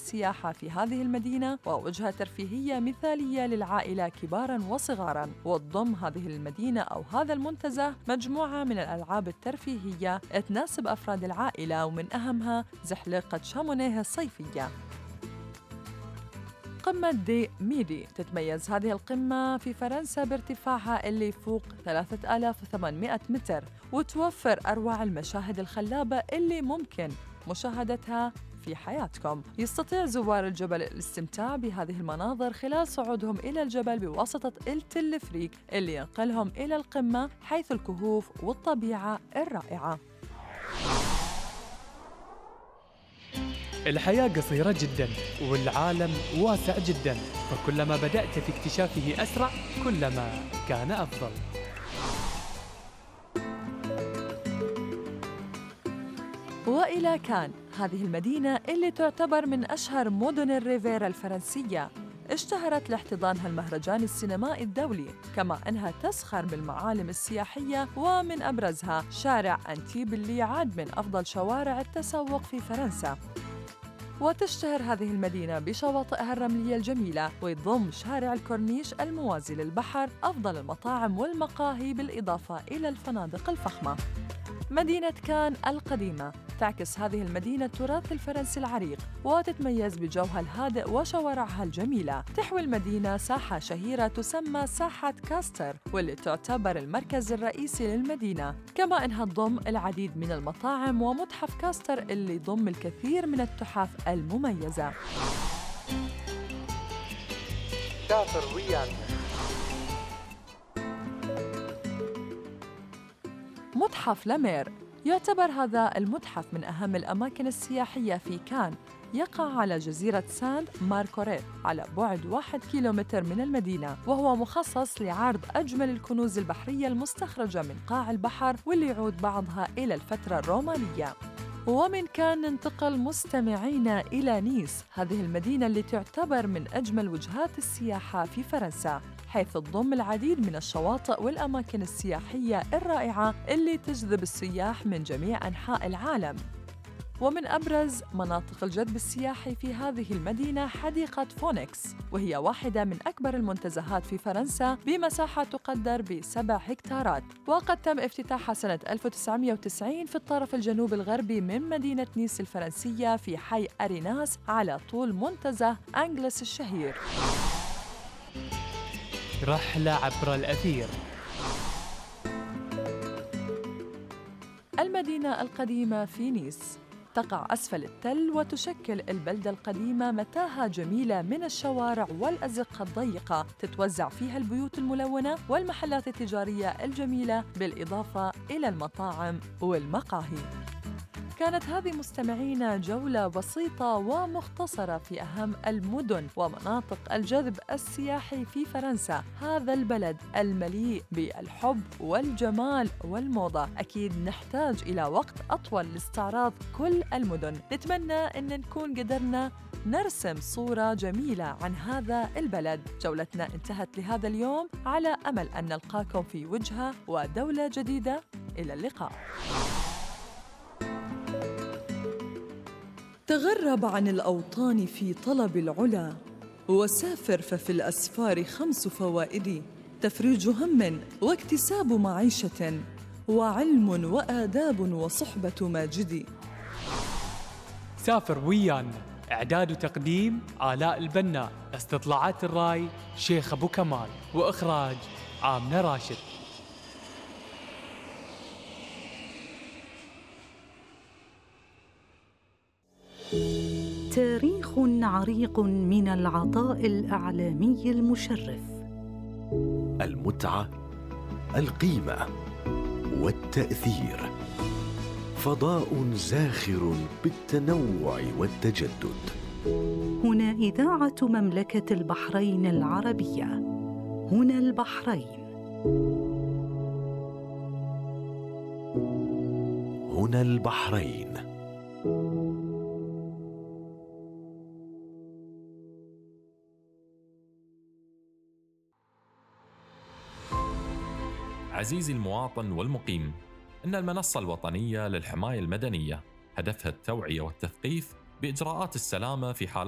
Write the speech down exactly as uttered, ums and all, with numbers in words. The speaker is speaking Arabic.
للسياحة في هذه المدينة ووجهة ترفيهية مثالية للعائلة كباراً وصغاراً. وتضم هذه المدينة أو هذا المنتزه مجموعة من الألعاب الترفيهية تناسب أفراد العائلة، ومن أهمها زحليقة شامونيه الصيفية. قمة دي ميدي تتميز هذه القمة في فرنسا بارتفاعها اللي يفوق ثلاثة آلاف وثمانمائة متر، وتوفر أروع المشاهد الخلابة اللي ممكن مشاهدتها في حياتكم. يستطيع زوار الجبل الاستمتاع بهذه المناظر خلال صعودهم إلى الجبل بواسطة التلفريك اللي ينقلهم إلى القمة، حيث الكهوف والطبيعة الرائعة. الحياة قصيرة جداً والعالم واسع جداً، فكلما بدأت في اكتشافه أسرع كلما كان أفضل. وإلى كان، هذه المدينة اللي تعتبر من أشهر مدن الريفيرا الفرنسية، اشتهرت لاحتضانها المهرجان السينمائي الدولي، كما أنها تسخر بالمعالم السياحية، ومن أبرزها شارع أنتيب اللي يعد من أفضل شوارع التسوق في فرنسا. وتشتهر هذه المدينة بشواطئها الرملية الجميلة، ويضم شارع الكورنيش الموازي للبحر أفضل المطاعم والمقاهي بالإضافة إلى الفنادق الفخمة. مدينة كان القديمة تعكس هذه المدينة التراث الفرنسي العريق، وتتميز بجوها الهادئ وشوارعها الجميلة. تحوي المدينة ساحة شهيرة تسمى ساحة كاستر، واللي تعتبر المركز الرئيسي للمدينة، كما أنها تضم العديد من المطاعم ومتحف كاستر اللي يضم الكثير من التحف المميزة. سافر ويانا. متحف لامير يعتبر هذا المتحف من أهم الأماكن السياحية في كان. يقع على جزيرة ساند ماركوريت على بعد واحد كيلومتر من المدينة، وهو مخصص لعرض أجمل الكنوز البحرية المستخرجة من قاع البحر، واللي يعود بعضها إلى الفترة الرومانية. ومن كان ننتقل مستمعينا إلى نيس، هذه المدينة اللي تعتبر من أجمل وجهات السياحة في فرنسا، حيث تضم العديد من الشواطئ والأماكن السياحية الرائعة اللي تجذب السياح من جميع أنحاء العالم. ومن أبرز مناطق الجذب السياحي في هذه المدينة حديقة فونيكس، وهي واحدة من أكبر المنتزهات في فرنسا بمساحة تقدر بسبع هكتارات، وقد تم افتتاحها سنة ألف وتسعمائة وتسعين في الطرف الجنوبي الغربي من مدينة نيس الفرنسية في حي أريناس على طول منتزه أنجلس الشهير. رحلة عبر الأثير. المدينة القديمة في نيس تقع أسفل التل، وتشكل البلدة القديمة متاهة جميلة من الشوارع والأزقة الضيقة تتوزع فيها البيوت الملونة والمحلات التجارية الجميلة، بالإضافة إلى المطاعم والمقاهي. كانت هذه مستمعينا جولة بسيطة ومختصرة في أهم المدن ومناطق الجذب السياحي في فرنسا، هذا البلد المليء بالحب والجمال والموضة. أكيد نحتاج إلى وقت أطول لاستعراض كل المدن. نتمنى أن نكون قدرنا نرسم صورة جميلة عن هذا البلد. جولتنا انتهت لهذا اليوم، على أمل أن نلقاكم في وجهة ودولة جديدة. إلى اللقاء. تغرب عن الأوطان في طلب العلا، وسافر ففي الأسفار خمس فوائد: تفريج هم واكتساب معيشة، وعلم وآداب وصحبة ماجد. سافر ويانا، إعداد وتقديم آلاء البناء، استطلاعات الراي شيخ أبو كمال، وإخراج آمنة راشد. تاريخ عريق من العطاء الإعلامي المشرف. المتعة، القيمة والتأثير. فضاء زاخر بالتنوع والتجدد. هنا إذاعة مملكة البحرين العربية. هنا البحرين. هنا البحرين. عزيزي المواطن والمقيم، إن المنصة الوطنية للحماية المدنية هدفها التوعية والتثقيف بإجراءات السلامة في حالات